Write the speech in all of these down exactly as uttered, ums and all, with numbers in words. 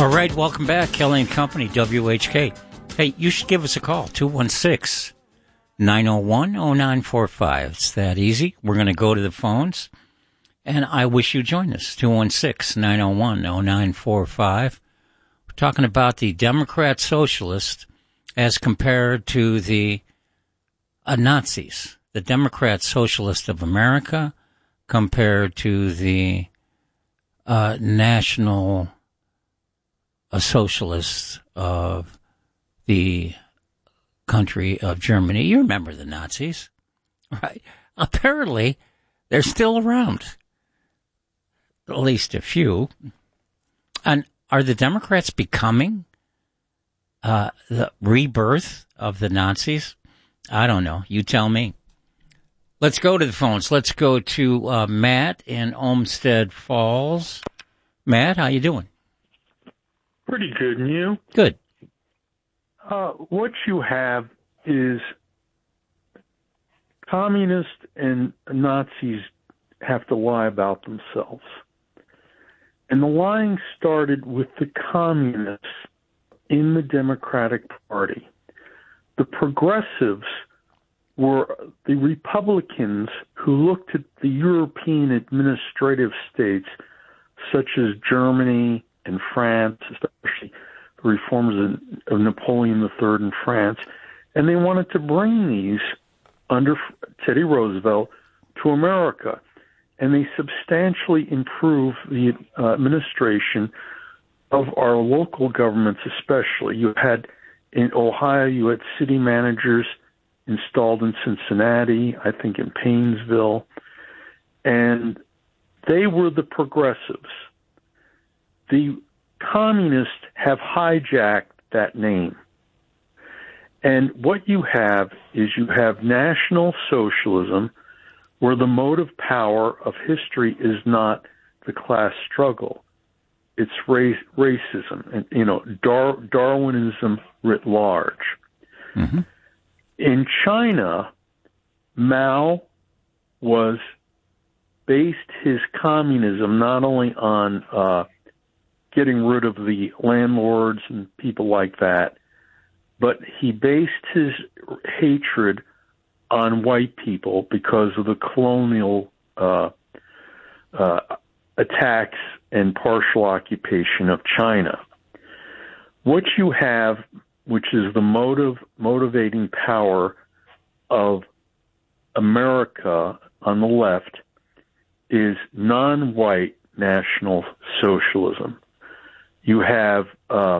All right, welcome back, Kelly and Company, W H K. Hey, you should give us a call, two one six, nine oh one, oh nine four five. It's that easy. We're going to go to the phones, and I wish you join us, two one six, nine oh one, oh nine four five. We're talking about the Democrat Socialist as compared to the uh, Nazis, the Democrat Socialist of America compared to the uh, National uh, Socialists of the country of Germany. You remember the Nazis, right? Apparently, they're still around, at least a few. And are the Democrats becoming uh, the rebirth of the Nazis? I don't know. You tell me. Let's go to the phones. Let's go to uh, Matt in Olmsted Falls. Matt, how you doing? Pretty good, and you? Good. Uh, what you have is communists and Nazis have to lie about themselves. And the lying started with the communists in the Democratic Party. The progressives were the Republicans who looked at the European administrative states, such as Germany and France, especially the reforms of Napoleon the Third in France, and they wanted to bring these under Teddy Roosevelt to America. And they substantially improved the uh, administration of our local governments, especially. You had, in Ohio, you had city managers installed in Cincinnati, I think in Paynesville, and they were the progressives. The communists have hijacked that name. And what you have is you have National Socialism, where the motive power of history is not the class struggle. It's race, racism and, you know, Dar- Darwinism writ large. Mm-hmm. In China, Mao was based his communism not only on uh, getting rid of the landlords and people like that, but he based his hatred on white people because of the colonial uh, uh, attacks and partial occupation of China. What you have, which is the motive, motivating power of America on the left, is non-white National Socialism. You have, uh,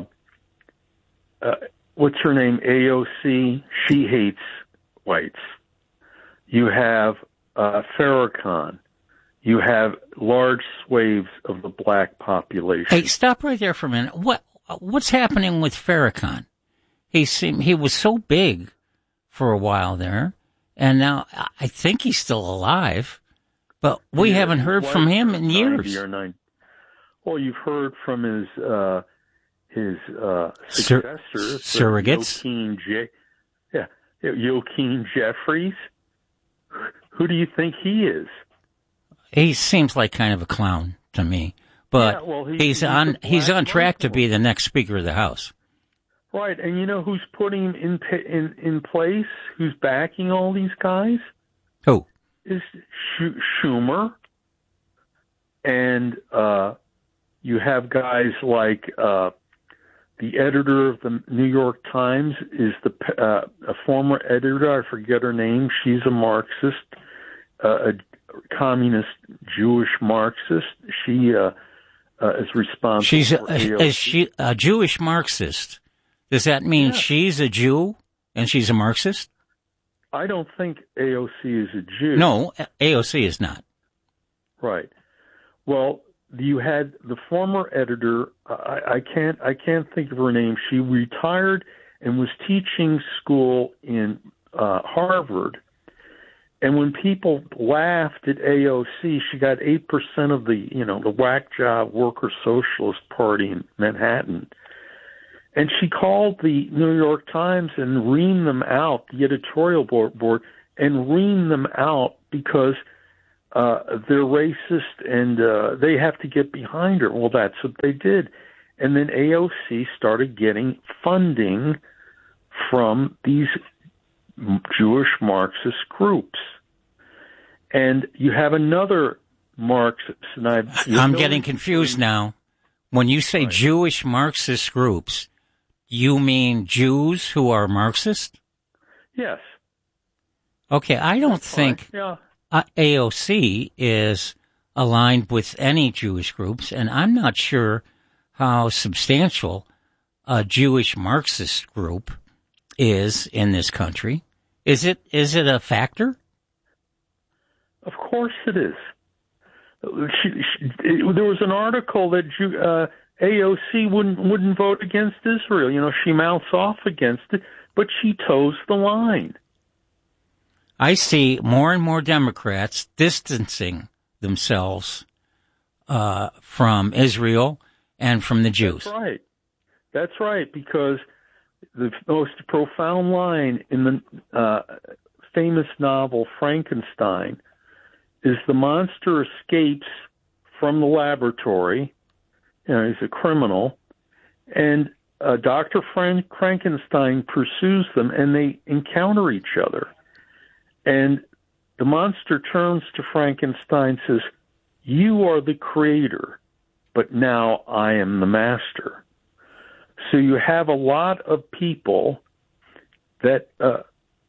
uh, what's her name, A O C? She hates whites. You have uh, Farrakhan. You have large swathes of the black population. Hey, stop right there for a minute. What what's happening with Farrakhan? He seemed he was so big for a while there, and now I think he's still alive, but we yeah, haven't heard from him in years. Or nine. Well, you've heard from his uh, his uh, successor, Sur- surrogates. Joaquin J- yeah, Joaquin Jeffries. Who do you think he is? He seems like kind of a clown to me, but yeah, well, he's, he's, he's on he's on track Michael. to be the next Speaker of the House. Right, and you know who's putting him in in in place? Who's backing all these guys? Who? Is Sch- Schumer, and uh, you have guys like uh, the editor of the New York Times is the uh, a former editor. I forget her name. She's a Marxist, uh, a communist Jewish Marxist. She uh, uh, is responsible. She's for a, is she a Jewish Marxist? Does that mean yeah. she's a Jew and she's a Marxist? I don't think A O C is a Jew. No, A O C is not. Right. Well, you had the former editor. I, I can't. I can't think of her name. She retired and was teaching school in uh, Harvard. And when people laughed at A O C, she got eight percent of the, you know, the whack job Worker Socialist Party in Manhattan. And she called the New York Times and reamed them out, the editorial board, board and reamed them out because uh, they're racist and uh, they have to get behind her. Well, that's what they did. And then A O C started getting funding from these Jewish Marxist groups. And you have another Marxist, and I've, I'm getting confused now. When you say right. Jewish Marxist groups, you mean Jews who are Marxist? Yes. Okay, I don't That's think yeah. A O C is aligned with any Jewish groups, and I'm not sure how substantial a Jewish Marxist group is in this country. Is it is it a factor? Of course it is. She, she, it, there was an article that Jew, uh, A O C wouldn't wouldn't vote against Israel. You know, she mounts off against it, but she toes the line. I see more and more Democrats distancing themselves uh, from Israel and from the Jews. That's right. That's right, because the most profound line in the uh, famous novel Frankenstein is the monster escapes from the laboratory. You know, he's a criminal, and uh, Doctor Frank Frankenstein pursues them, and they encounter each other. And the monster turns to Frankenstein and says, "You are the creator, but now I am the master." So you have a lot of people that uh,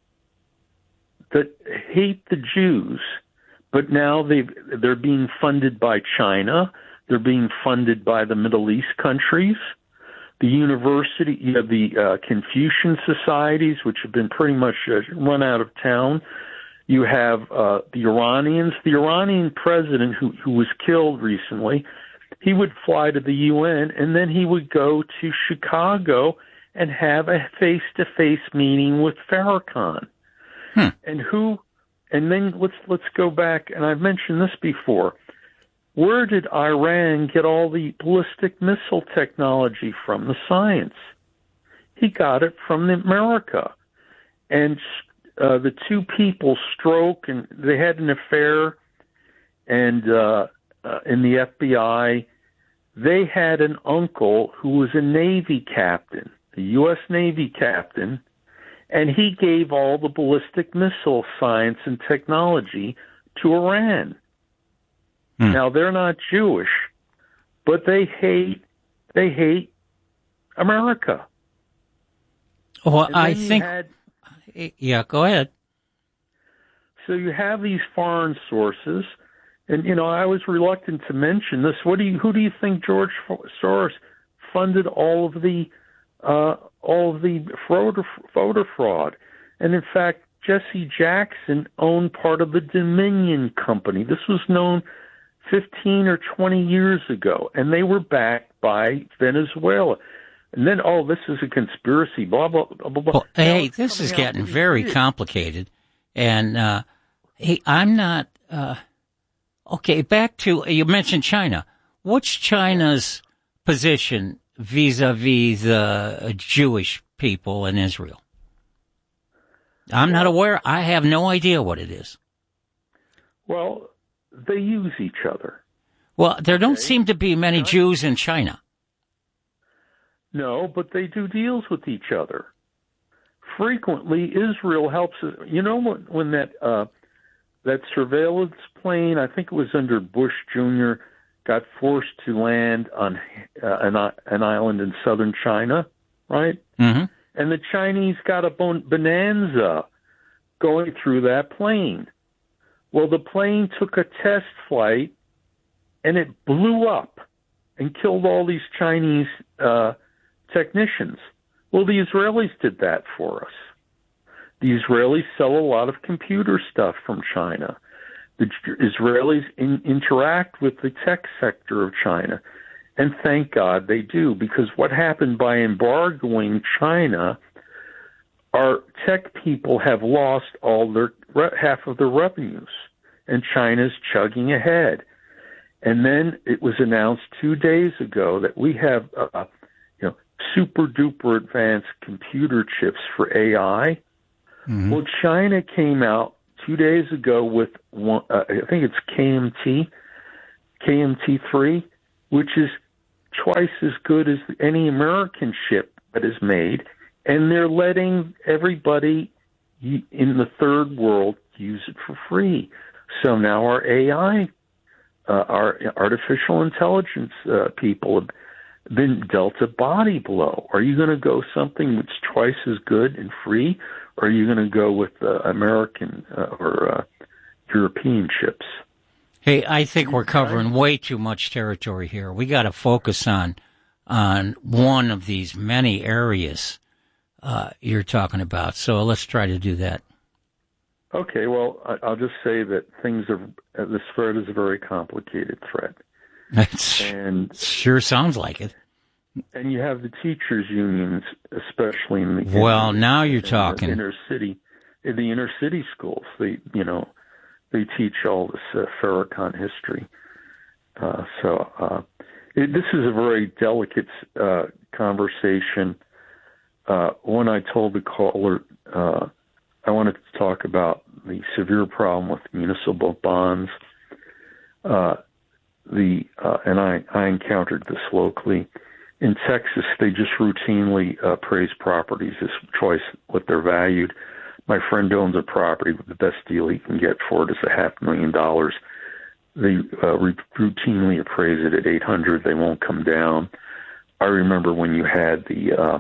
that hate the Jews, but now they they're being funded by China. They're being funded by the Middle East countries. The university, you know, the uh, Confucian societies, which have been pretty much uh, run out of town. You have uh, the Iranians. The Iranian president who, who was killed recently, he would fly to the U N, and then he would go to Chicago and have a face-to-face meeting with Farrakhan. Hmm. And who? And then let's let's go back. And I've mentioned this before. Where did Iran get all the ballistic missile technology from? The science. He got it from America. And uh, the two people, Stroke, and they had an affair, and uh, uh, in the F B I, they had an uncle who was a Navy captain, a U S Navy captain, and he gave all the ballistic missile science and technology to Iran. Hmm. Now, they're not Jewish, but they hate they hate America. Well, I think... Had, yeah, go ahead. So you have these foreign sources, and, you know, I was reluctant to mention this. What do you, who do you think George Soros funded all of the uh, all of the voter, voter fraud? And, in fact, Jesse Jackson owned part of the Dominion Company. This was known fifteen or twenty years ago, and they were backed by Venezuela. And then, oh, this is a conspiracy, blah, blah, blah, blah. Well, hey, this is getting very complicated. And, uh, hey, I'm not, uh, okay, back to, you mentioned China. What's China's position vis-a-vis the Jewish people in Israel? I'm not aware. I have no idea what it is. Well, they use each other. Well, there don't okay. seem to be many Jews in China. No, but they do deals with each other. Frequently, Israel helps. You know, when, when that uh, that surveillance plane, I think it was under Bush Junior, got forced to land on uh, an, an island in southern China, right? Mm-hmm. And the Chinese got a bon- bonanza going through that plane. Well, the plane took a test flight, and it blew up and killed all these Chinese uh, technicians. Well, the Israelis did that for us. The Israelis sell a lot of computer stuff from China. The Israelis in, interact with the tech sector of China, and thank God they do, because what happened by embargoing China, our tech people have lost all their half of their revenues, and China's chugging ahead. And then it was announced two days ago that we have, uh, you know, super duper advanced computer chips for A I. Mm-hmm. Well, China came out two days ago with one, uh, I think it's K M T, K M T three, which is twice as good as any American ship that is made, and they're letting everybody in the third world use it for free. So now our A I, uh, our artificial intelligence uh, people have been dealt a body blow. Are you going to go something that's twice as good and free, or are you going to go with uh, American uh, or uh, European ships? Hey, I think we're covering way too much territory here. We got to focus on on one of these many areas uh, you're talking about. So let's try to do that. Okay, well, I'll just say that things are, this threat is a very complicated threat. That's, and sure sounds like it. And you have the teachers' unions, especially in the well, inner, now you're in talking the inner city, in the inner city schools. They, you know, they teach all this uh, Farrakhan history. Uh, so uh, it, this is a very delicate uh, conversation. Uh, when I told the caller, uh, I wanted to talk about the severe problem with municipal bonds. Uh, the uh, and I, I encountered this locally. In Texas, they just routinely uh, appraise properties as choice what they're valued. My friend owns a property with the best deal he can get for it is a half million dollars. They uh, r- routinely appraise it at eight hundred. They won't come down. I remember when you had the uh,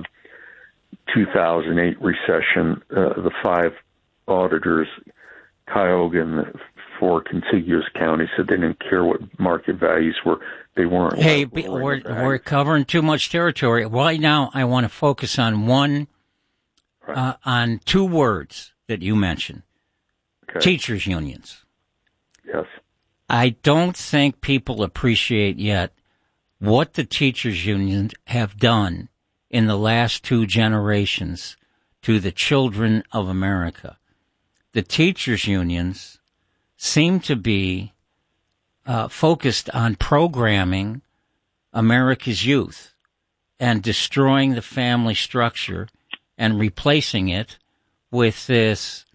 two thousand eight recession, uh, the five auditors, Cuyahoga and the four contiguous counties, said they didn't care what market values were. They weren't. Hey, we're we're covering too much territory. Right now, I want to focus on one, right. uh, on two words that you mentioned. Okay. Teachers' unions. Yes. I don't think people appreciate yet what the teachers' unions have done in the last two generations to the children of America. The teachers' unions seem to be uh, focused on programming America's youth and destroying the family structure and replacing it with this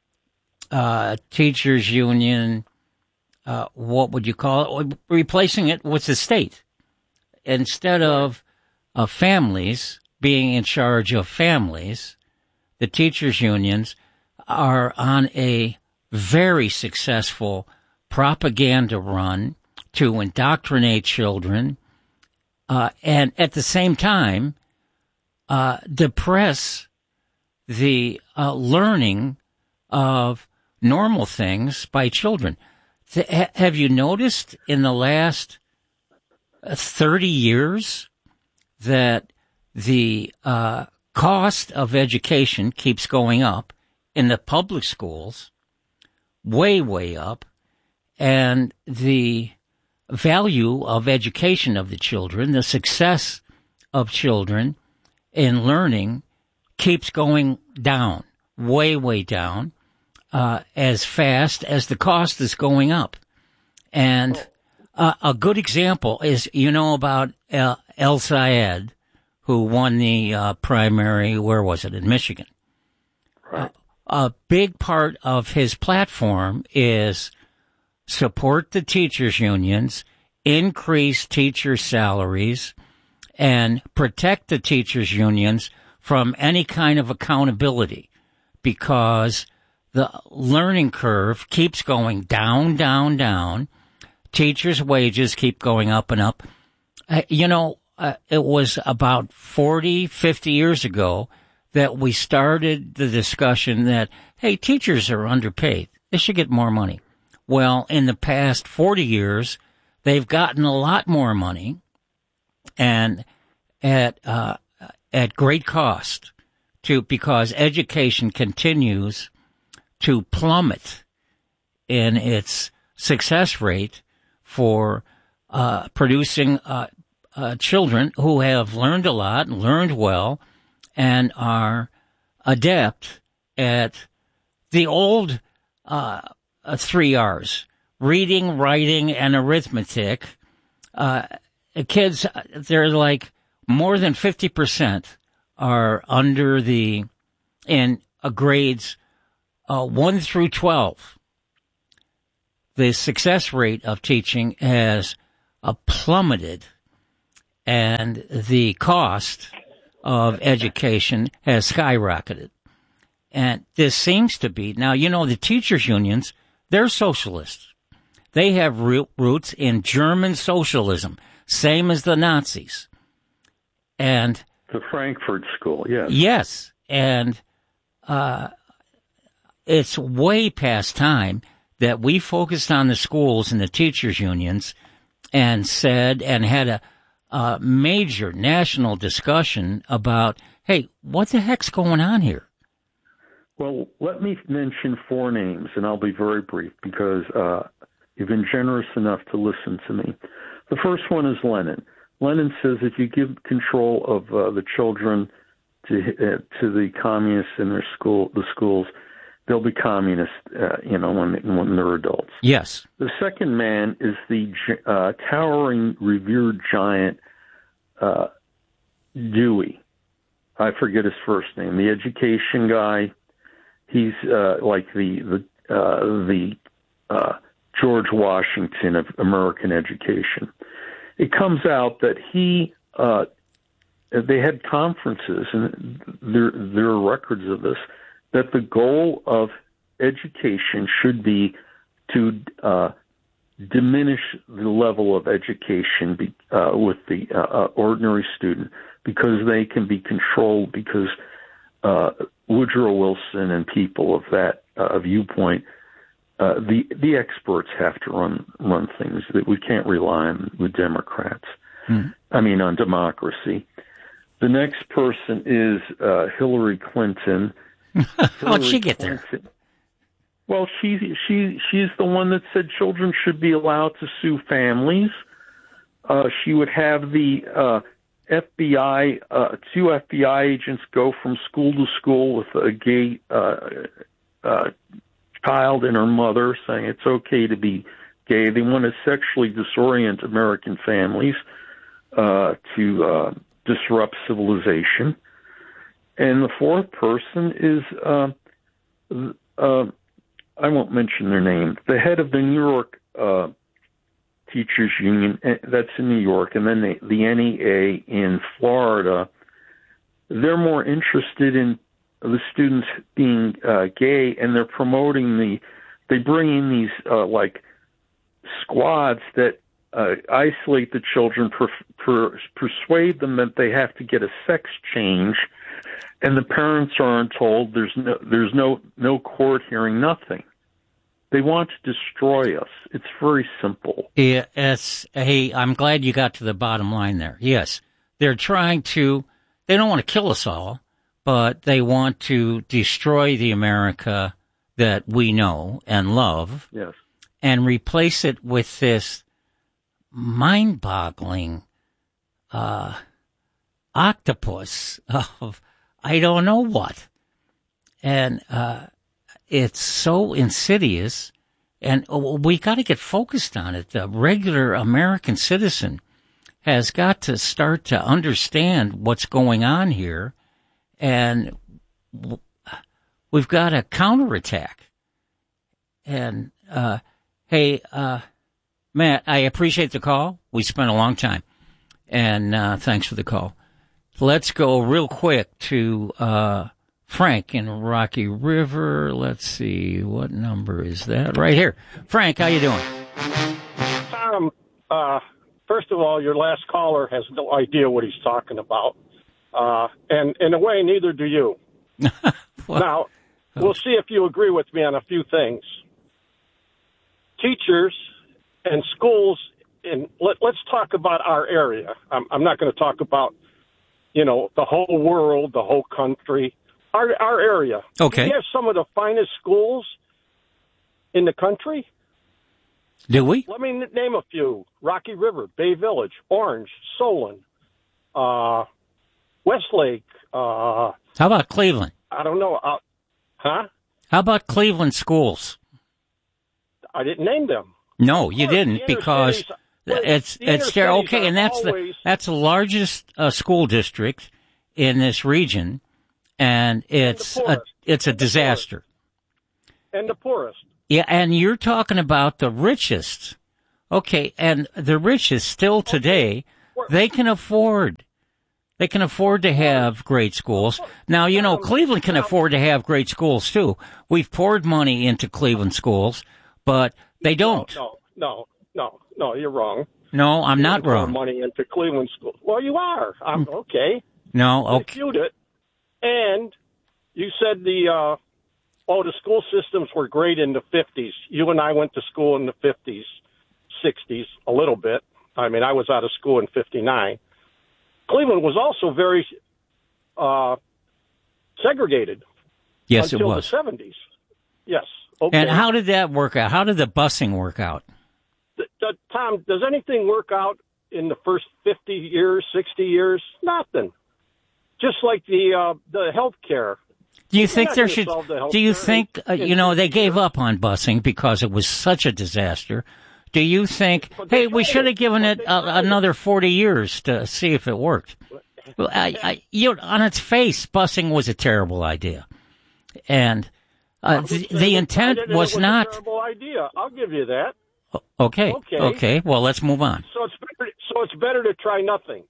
uh, teachers' union, uh, what would you call it? Replacing it with the state. Instead of uh, families being in charge of families, the teachers' unions are on a very successful propaganda run to indoctrinate children uh, and at the same time uh, depress the uh, learning of normal things by children. Th- ha- have you noticed in the last thirty years that the uh, cost of education keeps going up in the public schools, way, way up, and the value of education of the children, the success of children in learning keeps going down, way, way down, uh, as fast as the cost is going up. And uh, a good example is, you know about El, El Sayed, who won the uh, primary, where was it, in Michigan? Right. Uh, a big part of his platform is support the teachers' unions, increase teacher salaries, and protect the teachers' unions from any kind of accountability, because the learning curve keeps going down, down, down. Teachers' wages keep going up and up. Uh, you know, uh, it was about forty, fifty years ago that we started the discussion that, hey, teachers are underpaid. They should get more money. Well, in the past forty years, they've gotten a lot more money, and at uh, at great cost, to because education continues to plummet in its success rate for uh, producing uh, uh, children who have learned a lot and learned well and are adept at the old uh, uh, three R's, reading, writing, and arithmetic. Uh, kids, they're like more than fifty percent are under the, in uh, grades uh, one through twelve. The success rate of teaching has uh, plummeted, and the cost of education has skyrocketed. And this seems to be, now, you know, the teachers' unions, they're socialists. They have roots in German socialism, same as the Nazis. And the Frankfurt School, yes. Yes, and uh, it's way past time that we focused on the schools and the teachers' unions and said and had a, a major national discussion about, hey, what the heck's going on here? Well, let me mention four names, and I'll be very brief because uh, you've been generous enough to listen to me. The first one is Lenin. Lenin says if you give control of uh, the children to uh, to the communists in their school, the schools, they'll be communist, uh, you know, when when they're adults. Yes. The second man is the uh, towering, revered giant uh, Dewey. I forget his first name. The education guy. He's uh, like the the uh, the uh, George Washington of American education. It comes out that he uh, they had conferences, and there there are records of this, that the goal of education should be to uh, diminish the level of education be, uh, with the uh, ordinary student because they can be controlled because uh, Woodrow Wilson and people of that uh, viewpoint, uh, the the experts have to run run things that we can't rely on with Democrats. Hmm. I mean, on democracy. The next person is uh, Hillary Clinton. How'd she get Clinton, there? Well, she she she's the one that said children should be allowed to sue families. Uh, she would have the uh, F B I, uh, two F B I agents go from school to school with a gay uh, uh, child and her mother, saying it's okay to be gay. They want to sexually disorient American families uh, to uh, disrupt civilization. And the fourth person is, uh, uh, I won't mention their name, the head of the New York uh, Teachers Union, that's in New York, and then the, the N E A in Florida. They're more interested in the students being uh, gay, and they're promoting the, they bring in these uh, like squads that uh, isolate the children, per, per, persuade them that they have to get a sex change, and the parents aren't told. There's no, there's no, no court hearing, nothing. They want to destroy us. It's very simple. Yes. Hey, I'm glad you got to the bottom line there. Yes, they're trying to. They don't want to kill us all, but they want to destroy the America that we know and love. Yes. And replace it with this mind-boggling uh, octopus of I don't know what. And uh, it's so insidious, and we got to get focused on it. The regular American citizen has got to start to understand what's going on here, and we've got to counterattack. And, uh, hey, uh, Matt, I appreciate the call. We spent a long time, and uh, thanks for the call. Let's go real quick to uh, Frank in Rocky River. Let's see, what number is that? Right here. Frank, how you doing? Tom, uh, first of all, your last caller has no idea what he's talking about. Uh, and in a way, neither do you. well, now, we'll see if you agree with me on a few things. Teachers and schools, and let, let's talk about our area. I'm, I'm not going to talk about, you know, the whole world, the whole country. Our our area. Okay. We have some of the finest schools in the country. Do we? Let me n- name a few. Rocky River, Bay Village, Orange, Solon, uh, Westlake. Uh, How about Cleveland? I don't know. Uh, huh? How about Cleveland schools? I didn't name them. No, you didn't, because it's it's there. Okay, and that's the that's the largest uh, school district in this region, and it's a it's a disaster. And the poorest. Yeah, and you're talking about the richest. Okay, and the richest still today They can afford. They can afford to have great schools. Now, you know, Cleveland can afford to have great schools, too. We've poured money into Cleveland schools, but they don't. No, no, no, no, you're wrong. No, I'm you not pour wrong. money into Cleveland schools. Well, you are. I'm okay. No, okay. Refute it. And you said the, uh, oh, the school systems were great in the fifties. You and I went to school in the fifties, sixties, a little bit. I mean, I was out of school in fifty-nine. Cleveland was also very uh, segregated. Yes, until it was. the seventies. Yes. Okay. And how did that work out? How did the busing work out? The, the, Tom, does anything work out in the first fifty years, sixty years? Nothing. Just like the uh, the health care. Do you think there should? Do you think uh, you know they gave up on busing because it was such a disaster? Do you think, hey, we should have given it uh, another forty years to see if it worked? Well, I, I, you know, on its face, busing was a terrible idea, and uh, the, the intent was, was not. A terrible idea. I'll give you that. Okay. Okay. Okay. Well, let's move on. So it's better, so it's better to try nothing.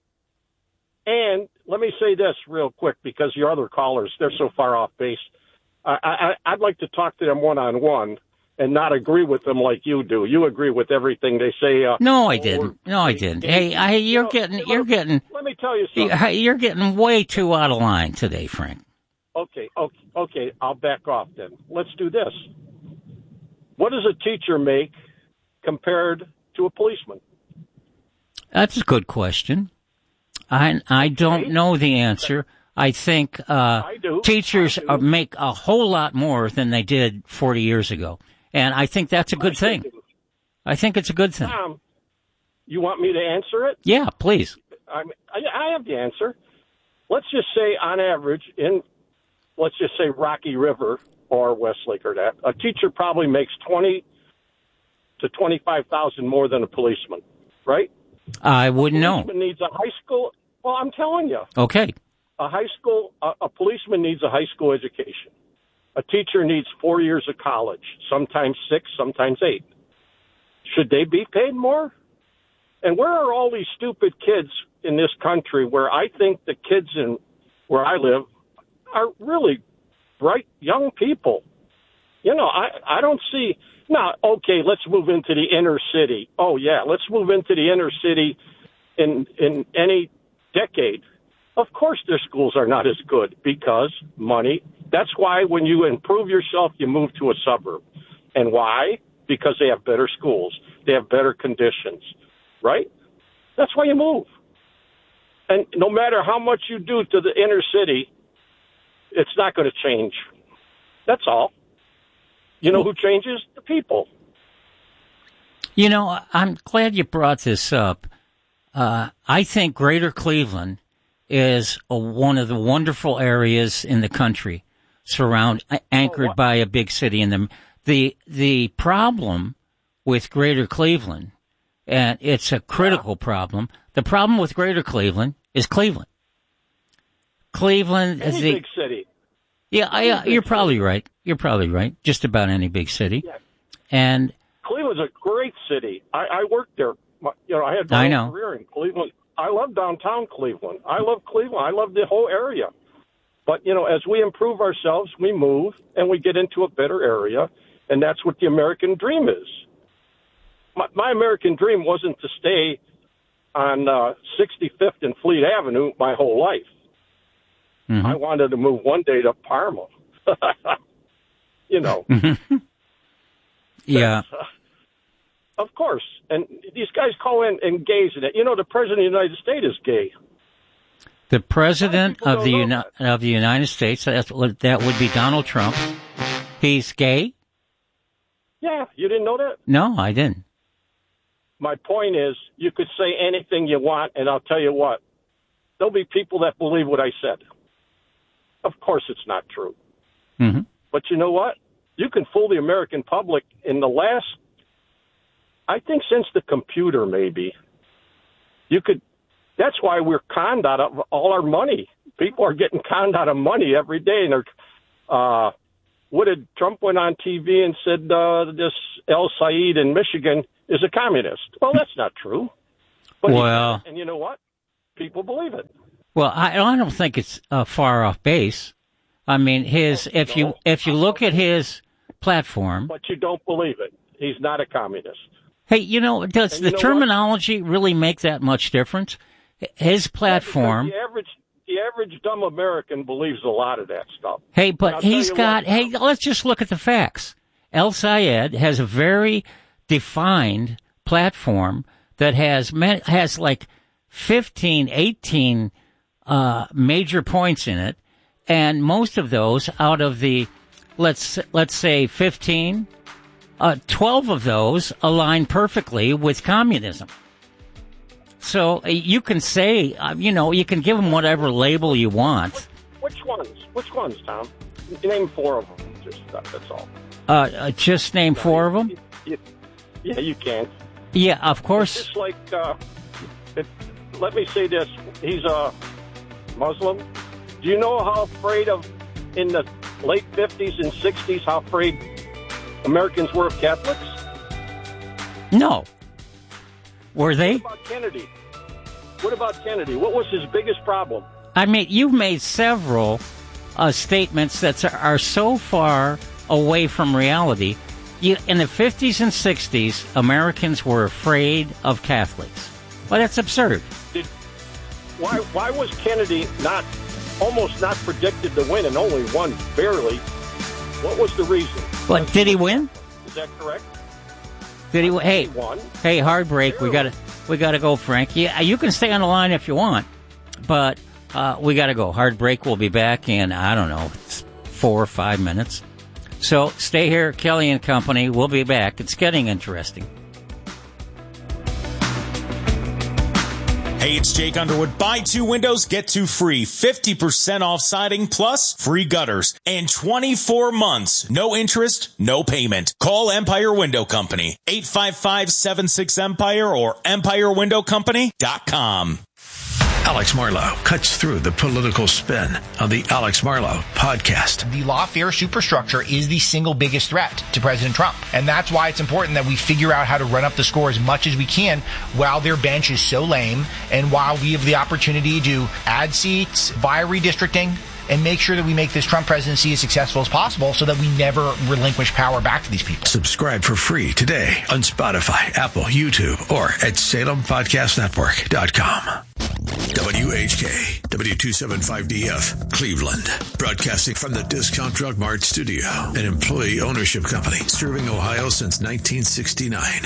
And let me say this real quick, because your other callers, they're so far off base. I, I, I'd like to talk to them one-on-one and not agree with them like you do. You agree with everything they say. Uh, no, I didn't. No, I didn't. Hey, I, you're no, getting, no, you're getting. Let me tell you something. You're getting way too out of line today, Frank. Okay, okay, okay. I'll back off then. Let's do this. What does a teacher make compared to a policeman? That's a good question. I I don't know the answer. I think uh, I do. teachers I do. make a whole lot more than they did forty years ago, and I think that's a good thing. I think it's a good thing. Tom, you want me to answer it? Yeah, please. I, I have the answer. Let's just say, on average, in let's just say Rocky River or Westlake or that, a teacher probably makes twenty to twenty-five thousand more than a policeman, right? I wouldn't know. A policeman needs a high school. Well, I'm telling you. Okay. A high school, a, a policeman needs a high school education. A teacher needs four years of college, sometimes six, sometimes eight. Should they be paid more? And where are all these stupid kids in this country where I think the kids in where I live are really bright young people? You know, I, I don't see. Now, okay, let's move into the inner city. Oh, yeah, let's move into the inner city in in any decade. Of course their schools are not as good because money. That's why when you improve yourself, you move to a suburb. And why? Because they have better schools. They have better conditions, right? That's why you move. And no matter how much you do to the inner city, it's not going to change. That's all. You know who changes? The people. You know, I'm glad you brought this up. Uh, I think Greater Cleveland is a, one of the wonderful areas in the country, surround anchored oh, by a big city. In the the the problem with Greater Cleveland, and it's a critical yeah. problem. The problem with Greater Cleveland is Cleveland. Cleveland Any is the big city. Yeah, I, uh, you're probably city. right. You're probably right. Just about any big city. Yeah. And Cleveland's a great city. I, I worked there. My, you know, I had my I own know. career in Cleveland. I love downtown Cleveland. I love Cleveland. I love the whole area. But, you know, as we improve ourselves, we move and we get into a better area, and that's what the American dream is. My, my American dream wasn't to stay on uh, sixty-fifth and Fleet Avenue my whole life. Mm-hmm. I wanted to move one day to Parma. You know. Yeah. Uh, of course. And these guys call in and gays in it. You know, the President of the United States is gay. The President of the Uni- of the United States, that's what, that would be Donald Trump. He's gay? Yeah, you didn't know that? No, I didn't. My point is, you could say anything you want, and I'll tell you what, there'll be people that believe what I said. Of course it's not true. Mm-hmm. But you know what? You can fool the American public in the last, I think since the computer maybe. You could, that's why we're conned out of all our money. People are getting conned out of money every day. And they're, uh, what did Trump went on T V and said uh, this El Said in Michigan is a communist? Well, that's not true. But well, he, and you know what? people believe it. Well, I, I don't think it's uh, far off base. I mean, his if you if you look at his platform, but you don't believe it. He's not a communist. Hey, you know, does and the you know terminology what? really make that much difference? His platform. Yeah, the average the average dumb American believes a lot of that stuff. Hey, but he's got. What, hey, let's just look at the facts. El Sayed has a very defined platform that has has like fifteen, eighteen uh, major points in it. And most of those out of the, let's let's say fifteen, uh, twelve of those align perfectly with communism. So uh, you can say, uh, you know, you can give them whatever label you want. Which, which ones? Which ones, Tom? Name four of them. Just uh, that's all. Uh, uh, just name no, four you, of them? You, you, yeah, you can. Yeah, of course. It's just like, uh, it, let me say this. He's a Muslim. Do you know how afraid of, in the late fifties and sixties, how afraid Americans were of Catholics? No. Were they? What about Kennedy? What about Kennedy? What was his biggest problem? I mean, you've made several uh, statements that are so far away from reality. You, in the fifties and sixties, Americans were afraid of Catholics. Well, that's absurd. Did, why, why was Kennedy not... almost not predicted to win and only won barely? What was the reason? What, did he win? Is that correct? Did he? Hey, he won. Hey, hard break. We gotta, we gotta go, Frank. Yeah, you can stay on the line if you want, but uh, we gotta go. Hard break. We'll be back in I don't know four or five minutes. So stay here, Kelly and Company. We'll be back. It's getting interesting. Hey, it's Jake Underwood. Buy two windows, get two free. fifty percent off siding plus free gutters. And twenty-four months. No interest, no payment. Call Empire Window Company. eight five five, seven six, Empire or empire window company dot com. Alex Marlow cuts through the political spin on the Alex Marlow podcast. The lawfare superstructure is the single biggest threat to President Trump. And that's why it's important that we figure out how to run up the score as much as we can while their bench is so lame and while we have the opportunity to add seats via redistricting and make sure that we make this Trump presidency as successful as possible so that we never relinquish power back to these people. Subscribe for free today on Spotify, Apple, YouTube, or at Salem Podcast Network dot com. W H K, W two seventy-five D F, Cleveland. Broadcasting from the Discount Drug Mart studio, an employee ownership company serving Ohio since nineteen sixty-nine.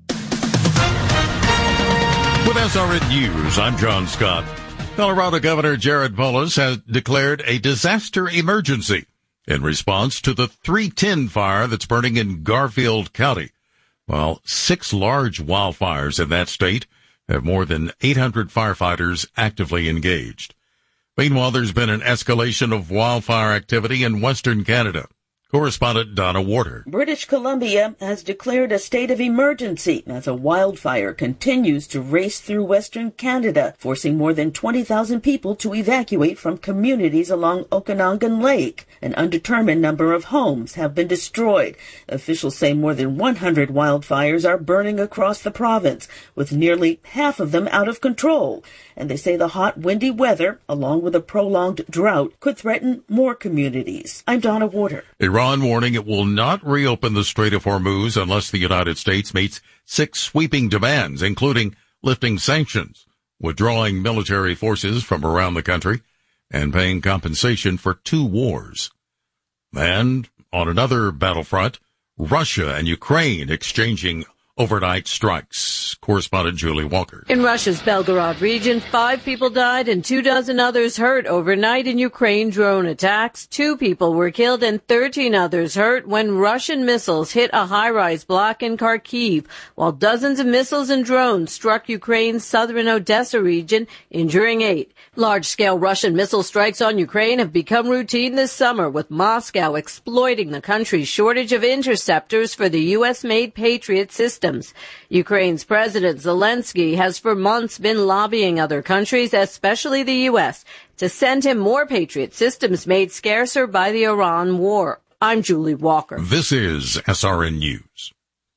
With S R N News, I'm John Scott. Colorado Governor Jared Polis has declared a disaster emergency in response to the three ten fire that's burning in Garfield County. While six large wildfires in that state have more than eight hundred firefighters actively engaged. Meanwhile, there's been an escalation of wildfire activity in Western Canada. Correspondent Donna Warder. British Columbia has declared a state of emergency as a wildfire continues to race through Western Canada, forcing more than twenty thousand people to evacuate from communities along Okanagan Lake. An undetermined number of homes have been destroyed. Officials say more than one hundred wildfires are burning across the province, with nearly half of them out of control. And they say the hot, windy weather, along with a prolonged drought, could threaten more communities. I'm Donna Warder. Iran warning it will not reopen the Strait of Hormuz unless the United States meets six sweeping demands, including lifting sanctions, withdrawing military forces from around the country, and paying compensation for two wars. And on another battlefront, Russia and Ukraine exchanging overnight strikes. Correspondent Julie Walker. In Russia's Belgorod region, five people died and two dozen others hurt overnight in Ukraine drone attacks. Two people were killed and thirteen others hurt when Russian missiles hit a high-rise block in Kharkiv, while dozens of missiles and drones struck Ukraine's southern Odessa region, injuring eight. Large-scale Russian missile strikes on Ukraine have become routine this summer, with Moscow exploiting the country's shortage of interceptors for the U S-made Patriot systems. Ukraine's President Zelensky has for months been lobbying other countries, especially the U S, to send him more Patriot systems made scarcer by the Iran war. I'm Julie Walker. This is S R N News.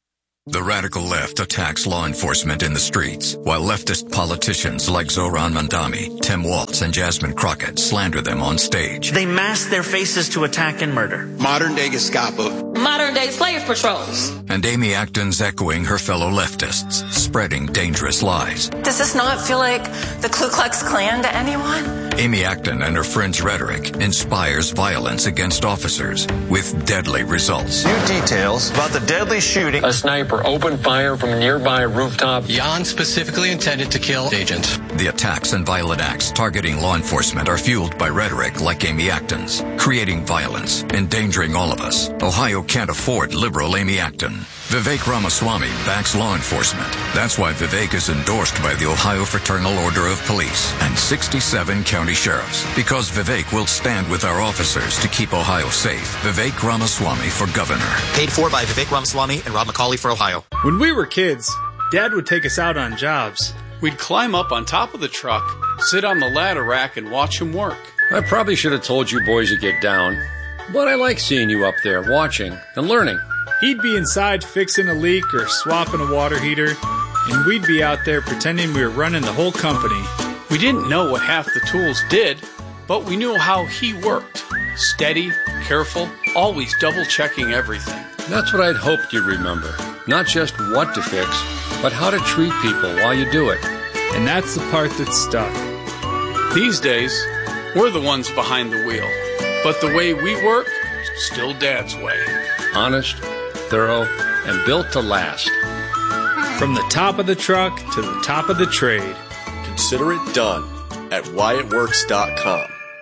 The radical left attacks law enforcement in the streets, while leftist politicians like Zohran Mamdani, Tim Walz, and Jasmine Crockett slander them on stage. They mask their faces to attack and murder. Modern-day Gestapo. Modern-day slave patrols. And Amy Acton's echoing her fellow leftists, spreading dangerous lies. Does this not feel like the Ku Klux Klan to anyone? Amy Acton and her friends' rhetoric inspires violence against officers with deadly results. New details about the deadly shooting. A sniper opened fire from a nearby rooftop. Jan specifically intended to kill agents. The attacks and violent acts targeting law enforcement are fueled by rhetoric like Amy Acton's, creating violence, endangering all of us. Ohio can't afford liberal Amy Acton. Vivek Ramaswamy backs law enforcement. That's why Vivek is endorsed by the Ohio Fraternal Order of Police and sixty-seven county sheriffs. Because Vivek will stand with our officers to keep Ohio safe. Vivek Ramaswamy for governor. Paid for by Vivek Ramaswamy and Rob McCauley for Ohio. When we were kids, Dad would take us out on jobs. We'd climb up on top of the truck, sit on the ladder rack, and watch him work. I probably should have told you boys to get down, but I like seeing you up there watching and learning. He'd be inside fixing a leak or swapping a water heater, and we'd be out there pretending we were running the whole company. We didn't know what half the tools did, but we knew how he worked. Steady, careful, always double-checking everything. That's what I'd hoped you'd remember. Not just what to fix, but how to treat people while you do it. And that's the part that stuck. These days, we're the ones behind the wheel. But the way we work, still Dad's way. Honest, thorough, and built to last. From the top of the truck to the top of the trade. Consider it done at Wyatt Works dot com.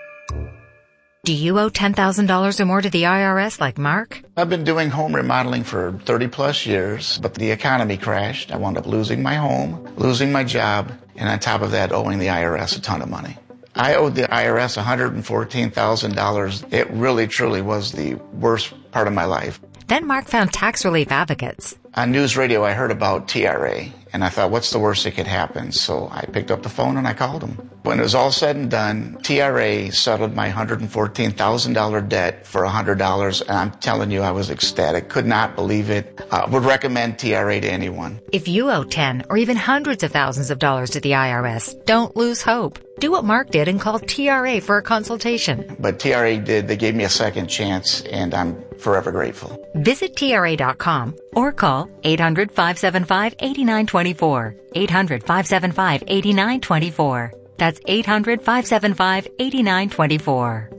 Do you owe ten thousand dollars or more to the I R S like Mark? I've been doing home remodeling for thirty plus years, but the economy crashed. I wound up losing my home, losing my job, and on top of that, owing the I R S a ton of money. I owed the I R S one hundred fourteen thousand dollars. It really, truly was the worst part of my life. Then Mark found tax relief advocates. On news radio, I heard about T R A, and I thought, what's the worst that could happen? So I picked up the phone and I called them. When it was all said and done, T R A settled my one hundred fourteen thousand dollars debt for one hundred dollars, and I'm telling you, I was ecstatic. Could not believe it. Uh, would recommend T R A to anyone. If you owe ten or even hundreds of thousands of dollars to the I R S, don't lose hope. Do what Mark did and call T R A for a consultation. But T R A did. They gave me a second chance, and I'm forever grateful. Visit T R A dot com or call eight hundred, five seven five, eight nine two four. eight hundred, five seven five, eight nine two four. That's eight hundred, five seven five, eight nine two four.